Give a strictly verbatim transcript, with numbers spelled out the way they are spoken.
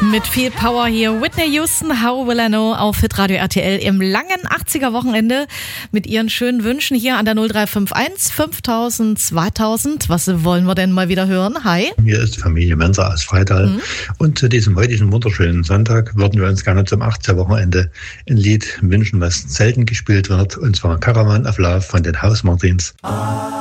Mit viel Power hier. Whitney Houston, How Will I Know auf Hitradio R T L im langen achtziger-Wochenende mit ihren schönen Wünschen hier an der null drei fünf eins fünftausend zweitausend. Was wollen wir denn mal wieder hören? Hi. Hier ist Familie Menser aus Freital. Mhm. Und zu diesem heutigen wunderschönen Sonntag würden wir uns gerne zum achtziger-Wochenende ein Lied wünschen, was selten gespielt wird, und zwar Caravan of Love von den Hausmartins.